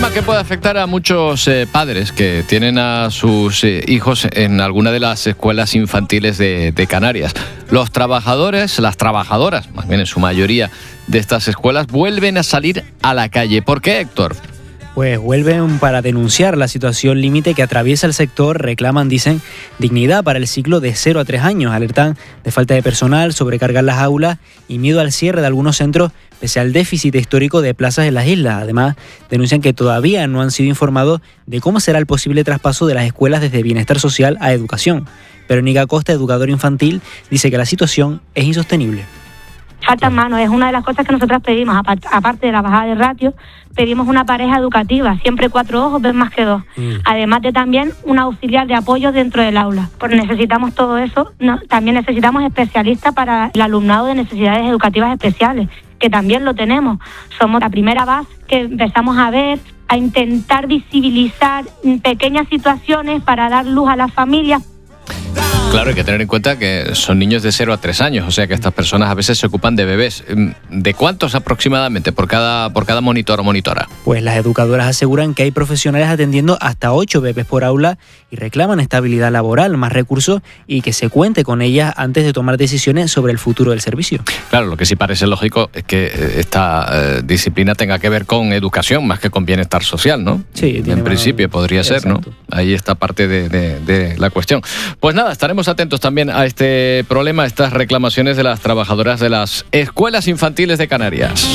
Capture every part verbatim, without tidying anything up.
tema que puede afectar a muchos eh, padres que tienen a sus eh, hijos en alguna de las escuelas infantiles de, de Canarias. Los trabajadores, las trabajadoras, más bien en su mayoría, de estas escuelas vuelven a salir a la calle. ¿Por qué, Héctor? Pues vuelven para denunciar la situación límite que atraviesa el sector, reclaman, dicen, dignidad para el ciclo de cero a tres años, alertan de falta de personal, sobrecargar las aulas y miedo al cierre de algunos centros pese al déficit histórico de plazas en las islas. Además, denuncian que todavía no han sido informados de cómo será el posible traspaso de las escuelas desde bienestar social a educación. Verónica Costa, educadora infantil, dice que la situación es insostenible. Faltan manos, es una de las cosas que nosotros pedimos, aparte de la bajada de ratio, pedimos una pareja educativa, siempre cuatro ojos ven más que dos, mm. además de también un auxiliar de apoyo dentro del aula, porque necesitamos todo eso, no, también necesitamos especialistas para el alumnado de necesidades educativas especiales, que también lo tenemos, somos la primera base que empezamos a ver, a intentar visibilizar pequeñas situaciones para dar luz a las familias. Claro, hay que tener en cuenta que son niños de cero a tres años, o sea que estas personas a veces se ocupan de bebés. ¿De cuántos aproximadamente por cada, por cada monitor o monitora? Pues las educadoras aseguran que hay profesionales atendiendo hasta ocho bebés por aula y reclaman estabilidad laboral, más recursos y que se cuente con ellas antes de tomar decisiones sobre el futuro del servicio. Claro, lo que sí parece lógico es que esta eh, disciplina tenga que ver con educación más que con bienestar social, ¿no? Sí, en principio podría ser, ¿no? Ahí está parte de, de, de la cuestión. Pues nada, estaremos atentos también a este problema, a estas reclamaciones de las trabajadoras de las escuelas infantiles de Canarias.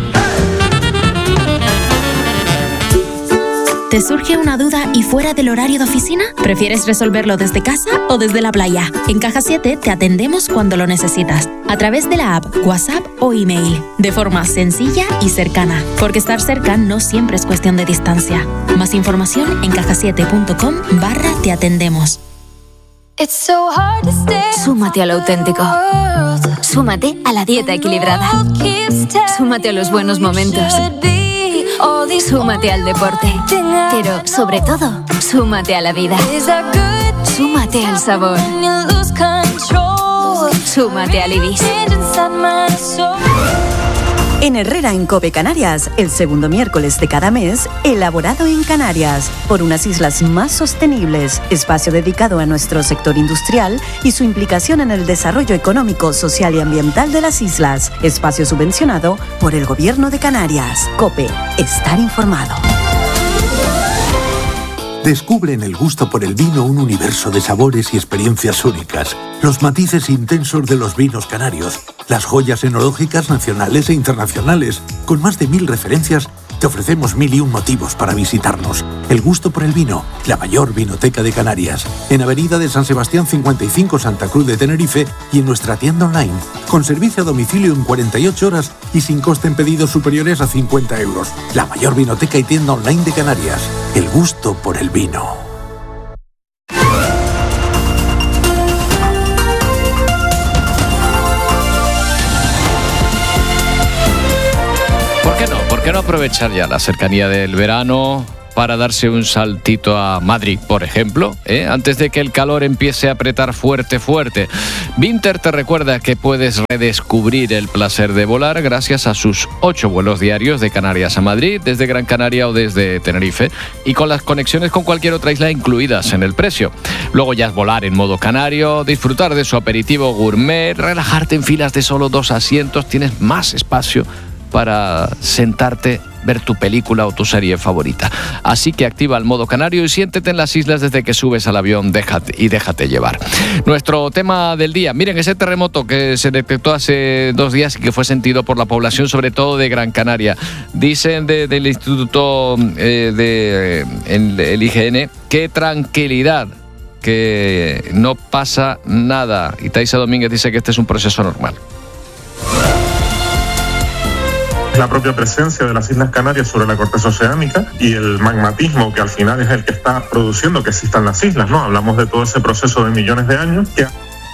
¿Te surge una duda y fuera del horario de oficina? ¿Prefieres resolverlo desde casa o desde la playa? En Caja siete te atendemos cuando lo necesitas, a través de la app, WhatsApp o email, de forma sencilla y cercana, porque estar cerca no siempre es cuestión de distancia. Más información en caja siete punto com barra te atendemos. Súmate al auténtico. Súmate a la dieta equilibrada. Súmate a los buenos momentos. Súmate al deporte. Pero, sobre todo, súmate a la vida. Súmate al sabor. Súmate al Ibis. En Herrera en Cope Canarias, el segundo miércoles de cada mes, elaborado en Canarias, por unas islas más sostenibles, espacio dedicado a nuestro sector industrial y su implicación en el desarrollo económico, social y ambiental de las islas, espacio subvencionado por el Gobierno de Canarias. Cope, estar informado. Descubre en el gusto por el vino un universo de sabores y experiencias únicas, los matices intensos de los vinos canarios, las joyas enológicas nacionales e internacionales. Con más de mil referencias, te ofrecemos mil y un motivos para visitarnos. El gusto por el vino, la mayor vinoteca de Canarias, en Avenida de San Sebastián cincuenta y cinco, Santa Cruz de Tenerife, y en nuestra tienda online, con servicio a domicilio en cuarenta y ocho horas y sin coste en pedidos superiores a cincuenta euros. La mayor vinoteca y tienda online de Canarias. El gusto por el vino. ¿Por qué no? ¿Por qué no aprovechar ya la cercanía del verano para darse un saltito a Madrid, por ejemplo, ¿eh? antes de que el calor empiece a apretar fuerte, fuerte? Vinter te recuerda que puedes redescubrir el placer de volar gracias a sus ocho vuelos diarios de Canarias a Madrid, desde Gran Canaria o desde Tenerife, y con las conexiones con cualquier otra isla incluidas en el precio. Luego ya es volar en modo canario, disfrutar de su aperitivo gourmet, relajarte en filas de solo dos asientos, tienes más espacio para sentarte, ver tu película o tu serie favorita. Así que activa el modo canario y siéntete en las islas desde que subes al avión déjate, y déjate llevar. Nuestro tema del día. Miren, ese terremoto que se detectó hace dos días y que fue sentido por la población, sobre todo de Gran Canaria. Dicen de, del Instituto eh, de el, el I G N, qué tranquilidad, que no pasa nada. Y Taisa Domínguez dice que este es un proceso normal. La propia presencia de las Islas Canarias sobre la corteza oceánica y el magmatismo que al final es el que está produciendo que existan las islas, ¿no? Hablamos de todo ese proceso de millones de años que...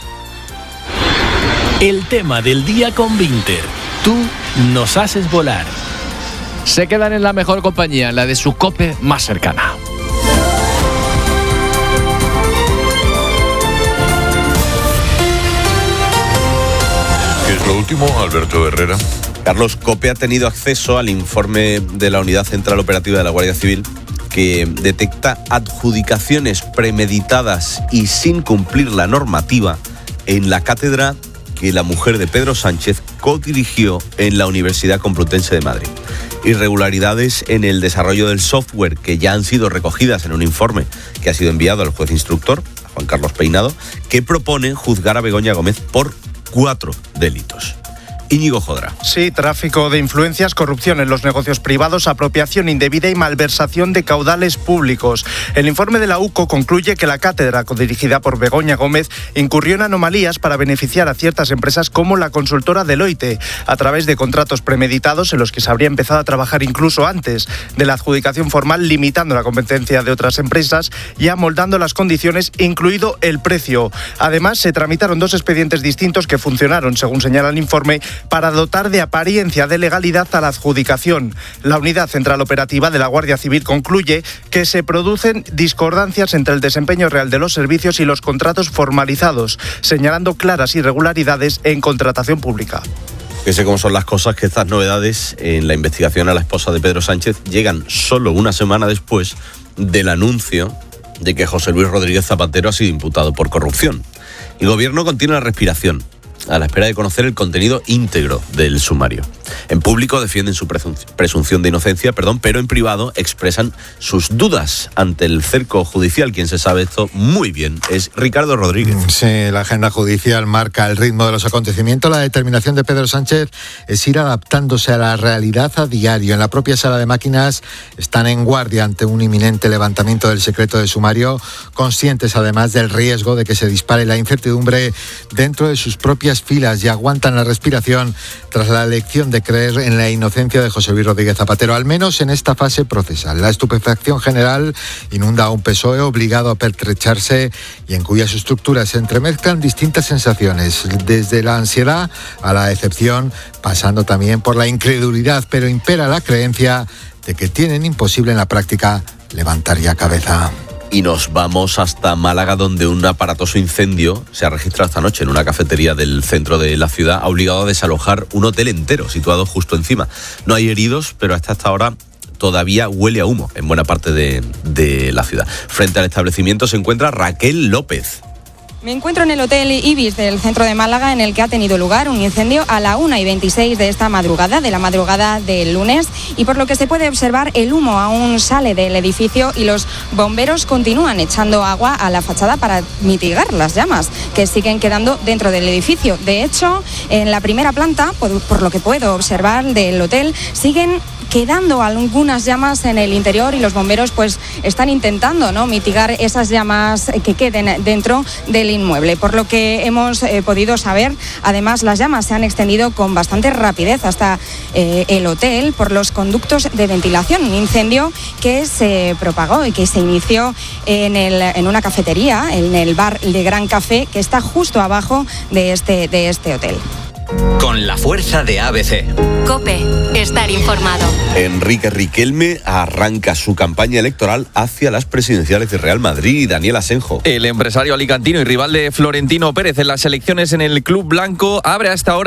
El tema del día con Vinter. Tú nos haces volar. Se quedan en la mejor compañía, la de su COPE más cercana. ¿Qué es lo último, Alberto Herrera? Carlos, COPE ha tenido acceso al informe de la Unidad Central Operativa de la Guardia Civil que detecta adjudicaciones premeditadas y sin cumplir la normativa en la cátedra que la mujer de Pedro Sánchez codirigió en la Universidad Complutense de Madrid. Irregularidades en el desarrollo del software que ya han sido recogidas en un informe que ha sido enviado al juez instructor, a Juan Carlos Peinado, que propone juzgar a Begoña Gómez por cuatro delitos. Íñigo Jodra. Sí, tráfico de influencias, corrupción en los negocios privados, apropiación indebida y malversación de caudales públicos. El informe de la U C O concluye que la cátedra, codirigida por Begoña Gómez, incurrió en anomalías para beneficiar a ciertas empresas como la consultora Deloitte, a través de contratos premeditados en los que se habría empezado a trabajar incluso antes de la adjudicación formal, limitando la competencia de otras empresas y amoldando las condiciones, incluido el precio. Además, se tramitaron dos expedientes distintos que funcionaron, según señala el informe, para dotar de apariencia de legalidad a la adjudicación. La Unidad Central Operativa de la Guardia Civil concluye que se producen discordancias entre el desempeño real de los servicios y los contratos formalizados, señalando claras irregularidades en contratación pública. Que sé cómo son las cosas, que estas novedades en la investigación a la esposa de Pedro Sánchez llegan solo una semana después del anuncio de que José Luis Rodríguez Zapatero ha sido imputado por corrupción. El gobierno contiene la respiración a la espera de conocer el contenido íntegro del sumario. En público defienden su presunción de inocencia, perdón, pero en privado expresan sus dudas ante el cerco judicial. Quien se sabe esto muy bien es Ricardo Rodríguez. Sí, la agenda judicial marca el ritmo de los acontecimientos. La determinación de Pedro Sánchez es ir adaptándose a la realidad a diario. En la propia sala de máquinas están en guardia ante un inminente levantamiento del secreto de sumario, conscientes además del riesgo de que se dispare la incertidumbre dentro de sus propias filas, y aguantan la respiración tras la elección de creer en la inocencia de José Luis Rodríguez Zapatero, al menos en esta fase procesal. La estupefacción general inunda a un P S O E obligado a pertrecharse y en cuyas estructuras se entremezclan distintas sensaciones, desde la ansiedad a la decepción, pasando también por la incredulidad, pero impera la creencia de que tienen imposible en la práctica levantar ya cabeza. Y nos vamos hasta Málaga, donde un aparatoso incendio se ha registrado esta noche en una cafetería del centro de la ciudad. Ha obligado a desalojar un hotel entero situado justo encima. No hay heridos, pero hasta esta hora todavía huele a humo en buena parte de, de la ciudad. Frente al establecimiento se encuentra Raquel López. Me encuentro en el Hotel Ibis del centro de Málaga, en el que ha tenido lugar un incendio a la una y veintiséis de esta madrugada, de la madrugada del lunes, y por lo que se puede observar, el humo aún sale del edificio y los bomberos continúan echando agua a la fachada para mitigar las llamas que siguen quedando dentro del edificio. De hecho, en la primera planta, por, por lo que puedo observar del hotel, siguen quedando algunas llamas en el interior y los bomberos pues están intentando, ¿no?, mitigar esas llamas que queden dentro del inmueble. Por lo que hemos eh, podido saber, además las llamas se han extendido con bastante rapidez hasta eh, el hotel por los conductos de ventilación. Un incendio que se propagó y que se inició en, el, en una cafetería, en el bar de Gran Café, que está justo abajo de este, de este hotel. Con la fuerza de A B C. COPE, estar informado. Enrique Riquelme arranca su campaña electoral hacia las presidenciales de Real Madrid. Daniel Asenjo. El empresario alicantino y rival de Florentino Pérez en las elecciones en el Club Blanco abre a esta hora